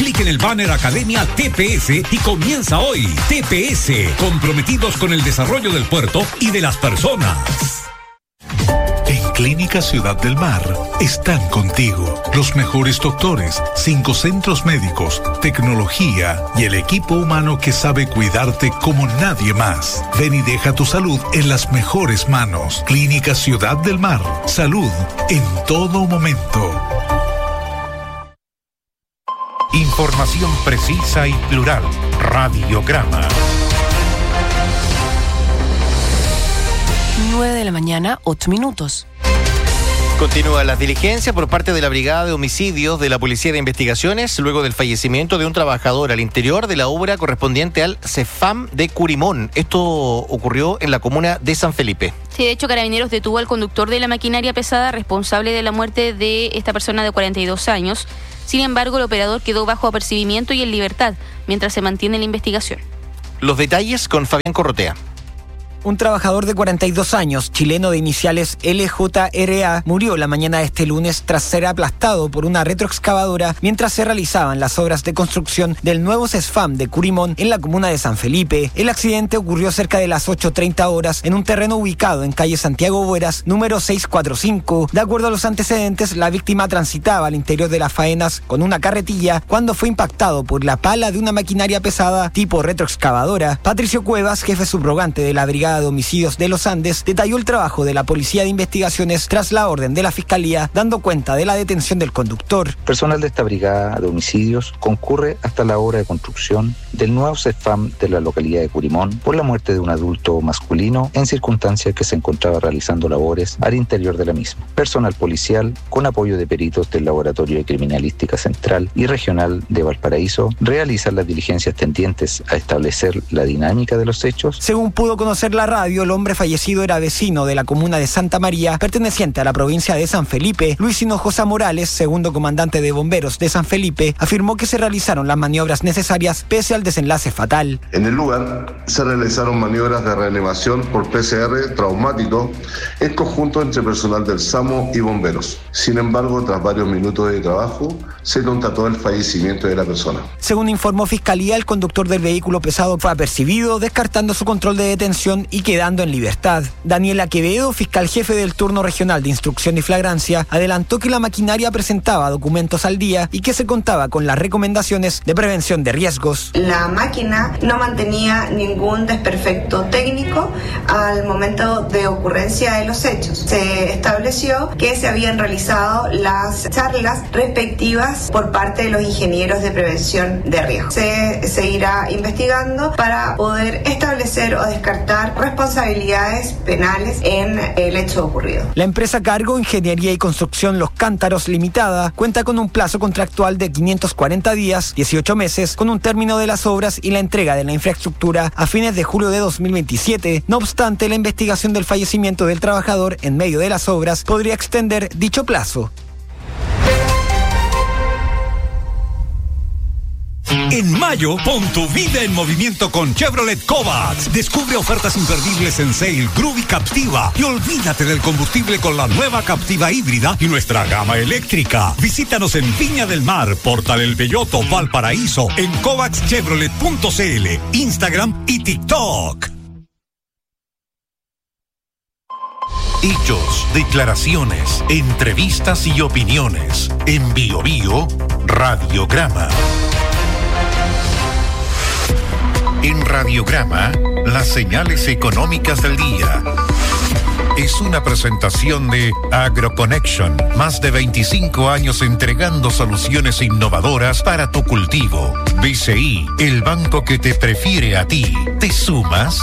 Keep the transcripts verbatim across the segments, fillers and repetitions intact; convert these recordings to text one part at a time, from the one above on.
clic en el banner Academia T P S y comienza hoy. T P S, comprometidos con el desarrollo del puerto y de las personas. En Clínica Ciudad del Mar están contigo los mejores doctores, cinco centros médicos, tecnología y el equipo humano que sabe cuidarte como nadie más. Ven y deja tu salud en las mejores manos. Clínica Ciudad del Mar. Salud en todo momento. Información precisa y plural. Radiograma. nueve de la mañana, ocho minutos. Continúan las diligencias por parte de la Brigada de Homicidios de la Policía de Investigaciones luego del fallecimiento de un trabajador al interior de la obra correspondiente al CEFAM de Curimón. Esto ocurrió en la comuna de San Felipe. Sí, de hecho, Carabineros detuvo al conductor de la maquinaria pesada responsable de la muerte de esta persona de cuarenta y dos años. Sin embargo, el operador quedó bajo apercibimiento y en libertad mientras se mantiene la investigación. Los detalles con Fabián Corrotea. Un trabajador de cuarenta y dos años, chileno de iniciales L J R A, murió la mañana de este lunes tras ser aplastado por una retroexcavadora mientras se realizaban las obras de construcción del nuevo CESFAM de Curimón en la comuna de San Felipe. El accidente ocurrió cerca de las ocho treinta horas en un terreno ubicado en calle Santiago Bueras, número seiscientos cuarenta y cinco. De acuerdo a los antecedentes, la víctima transitaba al interior de las faenas con una carretilla cuando fue impactado por la pala de una maquinaria pesada tipo retroexcavadora. Patricio Cuevas, jefe subrogante de la Brigada de Homicidios de los Andes, detalló el trabajo de la Policía de Investigaciones tras la orden de la Fiscalía, dando cuenta de la detención del conductor. Personal de esta Brigada de Homicidios concurre hasta la obra de construcción del nuevo CEFAM de la localidad de Curimón por la muerte de un adulto masculino en circunstancias que se encontraba realizando labores al interior de la misma. Personal policial, con apoyo de peritos del Laboratorio de Criminalística Central y Regional de Valparaíso, realizan las diligencias tendientes a establecer la dinámica de los hechos. Según pudo conocer la radio, el hombre fallecido era vecino de la comuna de Santa María, perteneciente a la provincia de San Felipe. Luis Hinojosa Morales, segundo comandante de bomberos de San Felipe, afirmó que se realizaron las maniobras necesarias pese al desenlace fatal. En el lugar se realizaron maniobras de reanimación por P C R traumático en conjunto entre personal del SAMU y bomberos. Sin embargo, tras varios minutos de trabajo, se constató el fallecimiento de la persona. Según informó Fiscalía, el conductor del vehículo pesado fue apercibido, descartando su control de detención y quedando en libertad. Daniela Quevedo, fiscal jefe del turno regional de instrucción y flagrancia, adelantó que la maquinaria presentaba documentos al día y que se contaba con las recomendaciones de prevención de riesgos. La máquina no mantenía ningún desperfecto técnico al momento de ocurrencia de los hechos. Se estableció que se habían realizado las charlas respectivas por parte de los ingenieros de prevención de riesgo. Se seguirá investigando para poder establecer o descartar responsabilidades penales en el hecho ocurrido. La empresa Cargo Ingeniería y Construcción Los Cántaros Limitada cuenta con un plazo contractual de quinientos cuarenta días, dieciocho meses, con un término de las obras y la entrega de la infraestructura a fines de julio de dos mil veintisiete. No obstante, la investigación del fallecimiento del trabajador en medio de las obras podría extender dicho plazo. En mayo, pon tu vida en movimiento con Chevrolet Kovacs. Descubre ofertas imperdibles en Sail, Groove y Captiva. Y olvídate del combustible con la nueva Captiva híbrida y nuestra gama eléctrica. Visítanos en Viña del Mar, Portal El Belloto, Valparaíso, en kovacs chevrolet punto c l, Instagram y TikTok. Hechos, declaraciones, entrevistas y opiniones. En Bio Bio, Radiograma. En Radiograma, las señales económicas del día. Es una presentación de AgroConnection, más de veinticinco años entregando soluciones innovadoras para tu cultivo. B C I, el banco que te prefiere a ti. ¿Te sumas?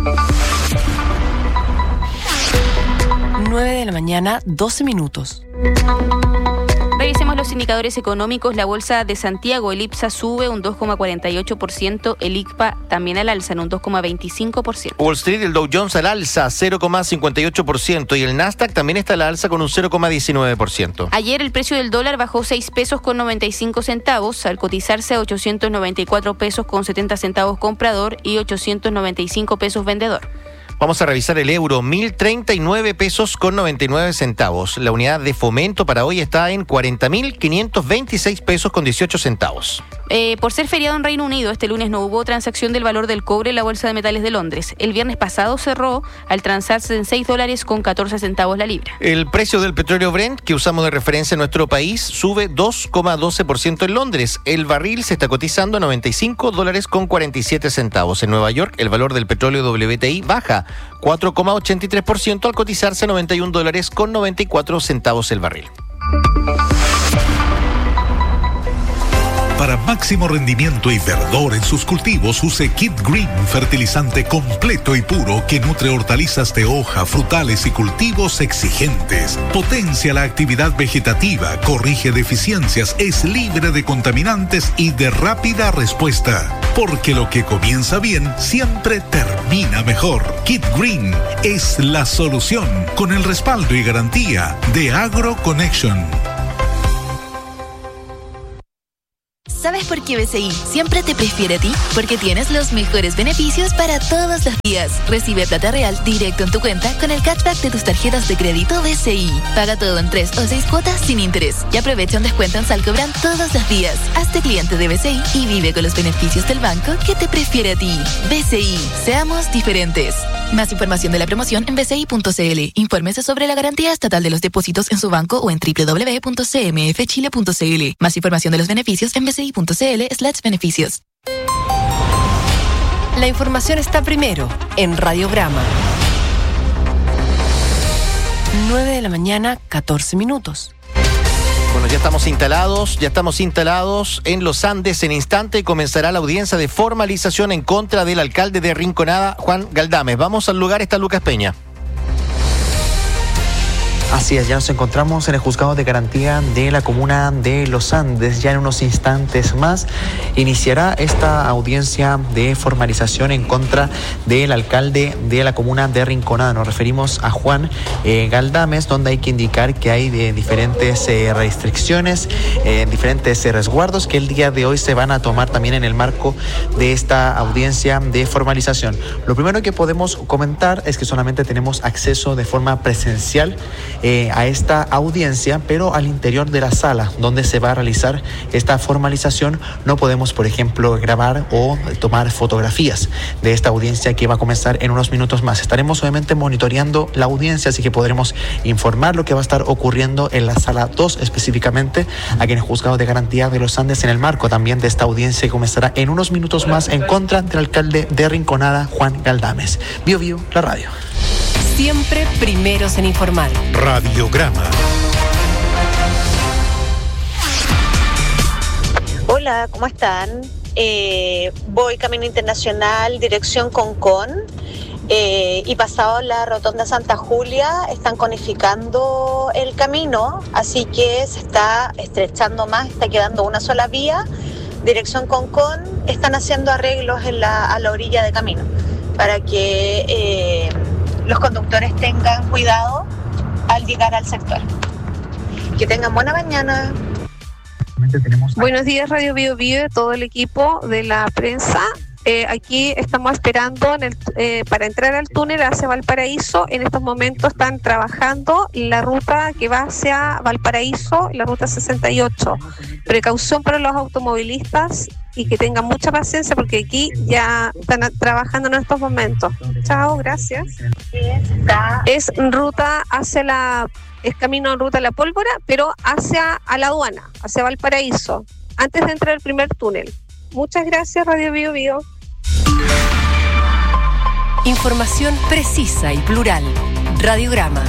nueve de la mañana, doce minutos. Revisemos los indicadores económicos. La Bolsa de Santiago, el IPSA, sube un dos coma cuarenta y ocho por ciento, el I C P A también al alza en un dos coma veinticinco por ciento. Wall Street, el Dow Jones al alza cero coma cincuenta y ocho por ciento y el Nasdaq también está al alza con un cero coma diecinueve por ciento. Ayer el precio del dólar bajó seis pesos con noventa y cinco centavos al cotizarse a ochocientos noventa y cuatro pesos con setenta centavos comprador y ochocientos noventa y cinco pesos vendedor. Vamos a revisar el euro, mil treinta y nueve pesos con noventa y nueve centavos. La unidad de fomento para hoy está en cuarenta mil quinientos veintiséis pesos con dieciocho centavos. Eh, por ser feriado en Reino Unido, este lunes no hubo transacción del valor del cobre en la Bolsa de Metales de Londres. El viernes pasado cerró al transarse en seis dólares con catorce centavos la libra. El precio del petróleo Brent, que usamos de referencia en nuestro país, sube dos coma doce por ciento en Londres. El barril se está cotizando a noventa y cinco dólares con cuarenta y siete centavos. En Nueva York, el valor del petróleo W T I baja cuatro coma ochenta y tres por ciento al cotizarse a noventa y un dólares con noventa y cuatro centavos el barril. Para máximo rendimiento y verdor en sus cultivos, use Kit Green, fertilizante completo y puro que nutre hortalizas de hoja, frutales y cultivos exigentes. Potencia la actividad vegetativa, corrige deficiencias, es libre de contaminantes y de rápida respuesta. Porque lo que comienza bien siempre termina mejor. Kit Green es la solución, con el respaldo y garantía de AgroConnection. ¿Sabes por qué B C I siempre te prefiere a ti? Porque tienes los mejores beneficios para todos los días. Recibe plata real directo en tu cuenta con el cashback de tus tarjetas de crédito B C I. Paga todo en tres o seis cuotas sin interés y aprovecha un descuento en Salcobran todos los días. Hazte cliente de B C I y vive con los beneficios del banco que te prefiere a ti. B C I, seamos diferentes. Más información de la promoción en b c i punto c l. Infórmese sobre la garantía estatal de los depósitos en su banco o en w w w punto c m f chile punto c l. Más información de los beneficios en b c i punto c l slash beneficios. La información está primero en Radiograma. nueve de la mañana, catorce minutos. Bueno, ya estamos instalados, ya estamos instalados en los Andes. En instante comenzará la audiencia de formalización en contra del alcalde de Rinconada, Juan Galdames. Vamos al lugar, está Lucas Peña. Así es, ya nos encontramos en el juzgado de garantía de la comuna de Los Andes. Ya en unos instantes más iniciará esta audiencia de formalización en contra del alcalde de la comuna de Rinconada. Nos referimos a Juan eh, Galdames, donde hay que indicar que hay eh, diferentes eh, restricciones, eh, diferentes eh, resguardos que el día de hoy se van a tomar también en el marco de esta audiencia de formalización. Lo primero que podemos comentar es que solamente tenemos acceso de forma presencial Eh, a esta audiencia, pero al interior de la sala donde se va a realizar esta formalización no podemos, por ejemplo, grabar o tomar fotografías de esta audiencia que va a comenzar en unos minutos más. Estaremos obviamente monitoreando la audiencia, así que podremos informar lo que va a estar ocurriendo en la sala dos específicamente, aquí en el juzgado de garantía de Los Andes, en el marco también de esta audiencia que comenzará en unos minutos más en contra del alcalde de Rinconada, Juan Galdames. Bio Bio, la radio. Siempre primeros en informar. Radiograma. Hola, ¿cómo están? Eh, voy camino internacional, dirección Concón, eh, y pasado la rotonda Santa Julia están conificando el camino, así que se está estrechando más, está quedando una sola vía. Dirección Concón, están haciendo arreglos en la, a la orilla de camino para que eh, los conductores tengan cuidado al llegar al sector. Que tengan buena mañana. Buenos días, Radio Bio Bio, todo el equipo de la prensa. Eh, aquí estamos esperando en el, eh, para entrar al túnel hacia Valparaíso. En estos momentos están trabajando la ruta que va hacia Valparaíso, la ruta sesenta y ocho. Precaución para los automovilistas y que tengan mucha paciencia porque aquí ya están a, trabajando en estos momentos. Chao, gracias. Es ruta hacia la, es camino en ruta a la Pólvora, pero hacia a la aduana, hacia Valparaíso, antes de entrar al primer túnel. Muchas gracias, Radio Bio Bio. Información precisa y plural. Radiograma.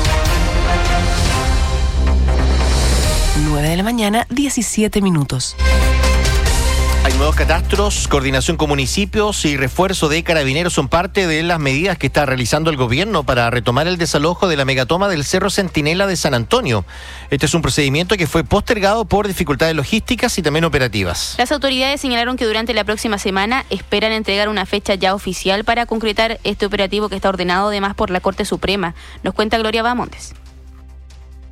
nueve de la mañana, diecisiete minutos. Hay nuevos catastros, coordinación con municipios y refuerzo de carabineros son parte de las medidas que está realizando el gobierno para retomar el desalojo de la megatoma del Cerro Centinela de San Antonio. Este es un procedimiento que fue postergado por dificultades logísticas y también operativas. Las autoridades señalaron que durante la próxima semana esperan entregar una fecha ya oficial para concretar este operativo que está ordenado además por la Corte Suprema. Nos cuenta Gloria Bamontes.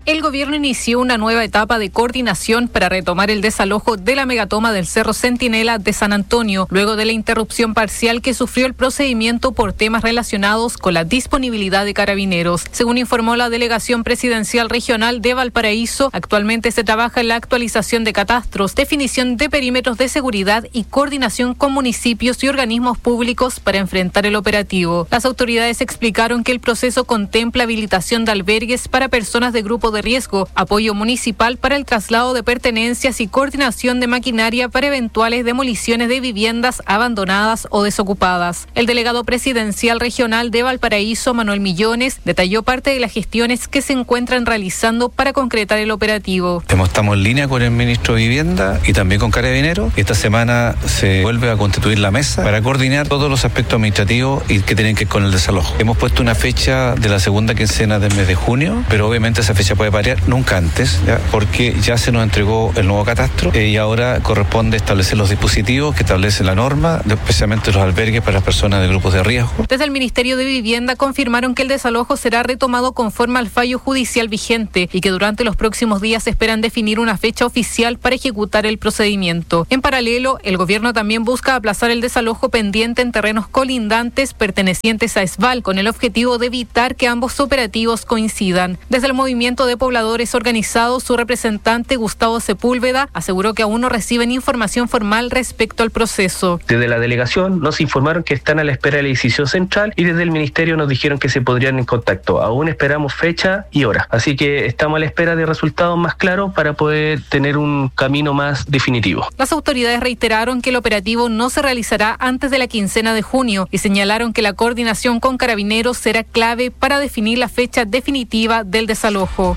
El gobierno inició una nueva etapa de coordinación para retomar el desalojo de la megatoma del Cerro Centinela de San Antonio, luego de la interrupción parcial que sufrió el procedimiento por temas relacionados con la disponibilidad de carabineros. Según informó la Delegación Presidencial Regional de Valparaíso, actualmente se trabaja en la actualización de catastros, definición de perímetros de seguridad y coordinación con municipios y organismos públicos para enfrentar el operativo. Las autoridades explicaron que el proceso contempla habilitación de albergues para personas de grupos de riesgo, apoyo municipal para el traslado de pertenencias y coordinación de maquinaria para eventuales demoliciones de viviendas abandonadas o desocupadas. El delegado presidencial regional de Valparaíso, Manuel Millones, detalló parte de las gestiones que se encuentran realizando para concretar el operativo. Estamos en línea con el ministro de Vivienda y también con Carabineros. Esta semana se vuelve a constituir la mesa para coordinar todos los aspectos administrativos y que tienen que ver con el desalojo. Hemos puesto una fecha de la segunda quincena del mes de junio, pero obviamente esa fecha puede variar, nunca antes, ¿ya? Porque ya se nos entregó el nuevo catastro eh, y ahora corresponde establecer los dispositivos que establece la norma, especialmente los albergues para las personas de grupos de riesgo. Desde el Ministerio de Vivienda confirmaron que el desalojo será retomado conforme al fallo judicial vigente y que durante los próximos días esperan definir una fecha oficial para ejecutar el procedimiento. En paralelo, el gobierno también busca aplazar el desalojo pendiente en terrenos colindantes pertenecientes a ESVAL con el objetivo de evitar que ambos operativos coincidan. Desde el movimiento de pobladores organizados, su representante Gustavo Sepúlveda aseguró que aún no reciben información formal respecto al proceso. Desde la delegación nos informaron que están a la espera de la decisión central y desde el ministerio nos dijeron que se podrían en contacto. Aún esperamos fecha y hora, así que estamos a la espera de resultados más claros para poder tener un camino más definitivo. Las autoridades reiteraron que el operativo no se realizará antes de la quincena de junio y señalaron que la coordinación con Carabineros será clave para definir la fecha definitiva del desalojo.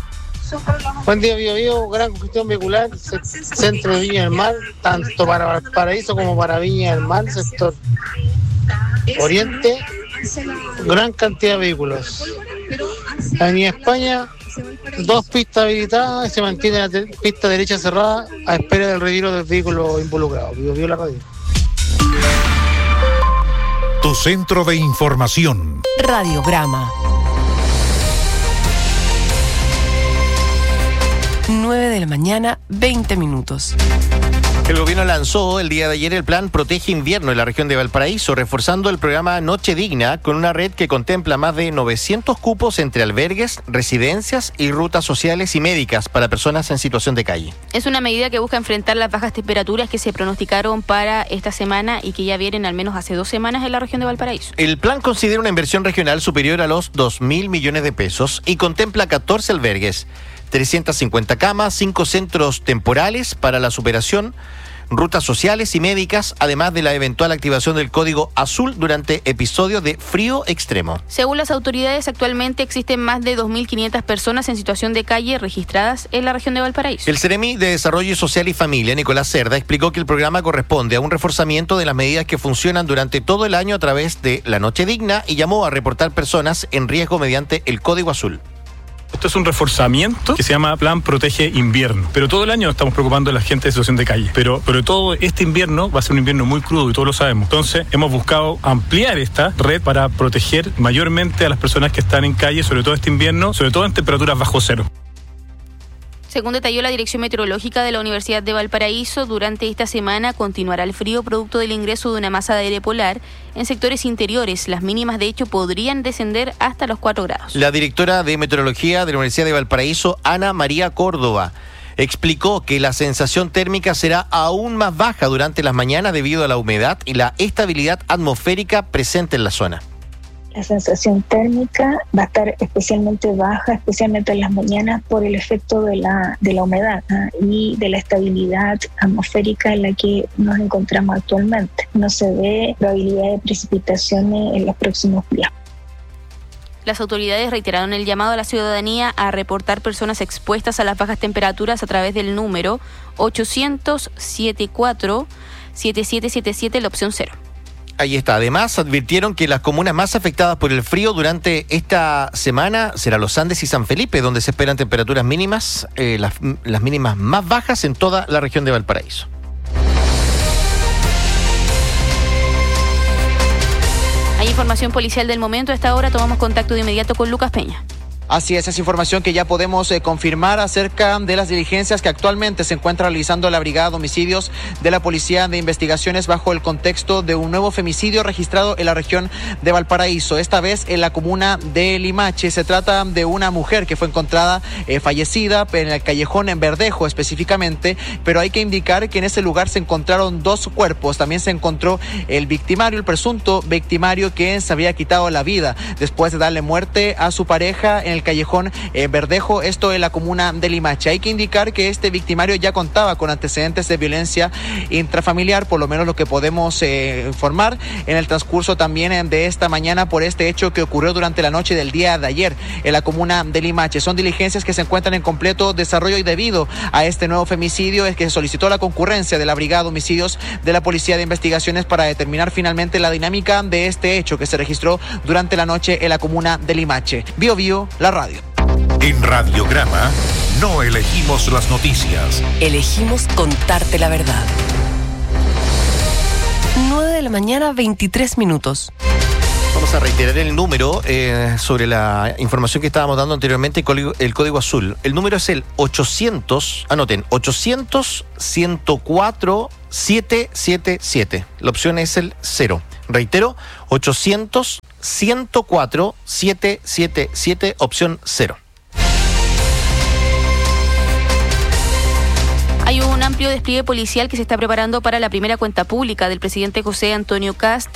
Buen día, Bio Bio, gran congestión vehicular, centro de Viña del Mar, tanto para Valparaíso como para Viña del Mar, sector oriente, gran cantidad de vehículos. Avenida España, dos pistas habilitadas y se mantiene la te- pista derecha cerrada a espera del retiro del vehículo involucrado. Bio Bio, la radio. Tu centro de información. Radiograma. nueve de la mañana, veinte minutos. El gobierno lanzó el día de ayer el plan Protege Invierno en la región de Valparaíso, reforzando el programa Noche Digna con una red que contempla más de novecientos cupos entre albergues, residencias y rutas sociales y médicas para personas en situación de calle. Es una medida que busca enfrentar las bajas temperaturas que se pronosticaron para esta semana y que ya vienen al menos hace dos semanas en la región de Valparaíso. El plan considera una inversión regional superior a los dos mil millones de pesos y contempla catorce albergues, trescientas cincuenta camas, cinco centros temporales para la superación, rutas sociales y médicas, además de la eventual activación del código azul durante episodios de frío extremo. Según las autoridades, actualmente existen más de dos mil quinientas personas en situación de calle registradas en la región de Valparaíso. El Ceremi de Desarrollo Social y Familia, Nicolás Cerda, explicó que el programa corresponde a un reforzamiento de las medidas que funcionan durante todo el año a través de la Noche Digna y llamó a reportar personas en riesgo mediante el código azul. Esto es un reforzamiento que se llama Plan Protege Invierno. Pero todo el año nos estamos preocupando de la gente de situación de calle. Pero, pero todo este invierno va a ser un invierno muy crudo y todos lo sabemos. Entonces hemos buscado ampliar esta red para proteger mayormente a las personas que están en calle, sobre todo este invierno, sobre todo en temperaturas bajo cero. Según detalló la Dirección Meteorológica de la Universidad de Valparaíso, durante esta semana continuará el frío producto del ingreso de una masa de aire polar en sectores interiores. Las mínimas, de hecho, podrían descender hasta los cuatro grados. La directora de Meteorología de la Universidad de Valparaíso, Ana María Córdoba, explicó que la sensación térmica será aún más baja durante las mañanas debido a la humedad y la estabilidad atmosférica presente en la zona. La sensación térmica va a estar especialmente baja, especialmente en las mañanas, por el efecto de la, de la humedad ¿eh? y de la estabilidad atmosférica en la que nos encontramos actualmente. No se ve probabilidad de precipitaciones en los próximos días. Las autoridades reiteraron el llamado a la ciudadanía a reportar personas expuestas a las bajas temperaturas a través del número ochocientos setenta y cuatro, setenta y siete setenta y siete, la opción cero. Ahí está. Además, advirtieron que las comunas más afectadas por el frío durante esta semana serán Los Andes y San Felipe, donde se esperan temperaturas mínimas, eh, las, las mínimas más bajas en toda la región de Valparaíso. Hay información policial del momento. A esta hora tomamos contacto de inmediato con Lucas Peña. Así es, esa información que ya podemos eh, confirmar acerca de las diligencias que actualmente se encuentra realizando la Brigada de Homicidios de la Policía de Investigaciones bajo el contexto de un nuevo femicidio registrado en la región de Valparaíso, esta vez en la comuna de Limache. Se trata de una mujer que fue encontrada eh, fallecida en el callejón en Verdejo específicamente, pero hay que indicar que en ese lugar se encontraron dos cuerpos. También se encontró el victimario, el presunto victimario que se había quitado la vida después de darle muerte a su pareja en el callejón eh, Verdejo, esto en la comuna de Limache. Hay que indicar que este victimario ya contaba con antecedentes de violencia intrafamiliar, por lo menos lo que podemos eh, informar en el transcurso también eh, de esta mañana por este hecho que ocurrió durante la noche del día de ayer en la comuna de Limache. Son diligencias que se encuentran en completo desarrollo y debido a este nuevo femicidio es que se solicitó la concurrencia de la Brigada de Homicidios de la Policía de Investigaciones para determinar finalmente la dinámica de este hecho que se registró durante la noche en la comuna de Limache. Bio Bio, la radio. En Radiograma no elegimos las noticias. Elegimos contarte la verdad. nueve de la mañana, veintitrés minutos. Vamos a reiterar el número eh, sobre la información que estábamos dando anteriormente, el código, el código azul. El número es el ochocientos, anoten, ochocientos, ciento cuatro, setecientos setenta y siete. La opción es el cero. Reitero, ochocientos, ciento cuatro, setecientos setenta y siete, opción cero. Hay un amplio despliegue policial que se está preparando para la primera cuenta pública del presidente José Antonio Kast